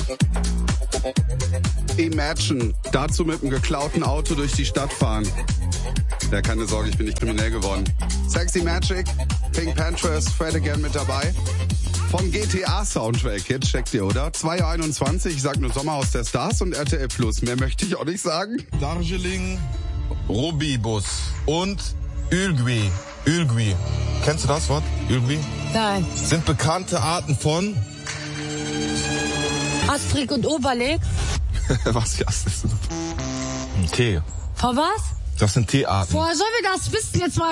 Imagine, dazu mit einem geklauten Auto durch die Stadt fahren. Ja, keine Sorge, ich bin nicht kriminell geworden. Sexy Magic, Pink Panthers, Fred Again mit dabei. Vom GTA-Soundtrack, jetzt checkt ihr, oder? 2.21 Uhr, ich sag nur Sommerhaus der Stars und RTL Plus. Mehr möchte ich auch nicht sagen. Darjeeling, Robibus und Ülgü. Ülgü. Kennst du das Wort? Ülgü? Nein. Sind bekannte Arten von... Astrid und Oberleg. Was ist das? Tee. Von was? Das sind Teearten. Woher sollen wir das wissen jetzt mal?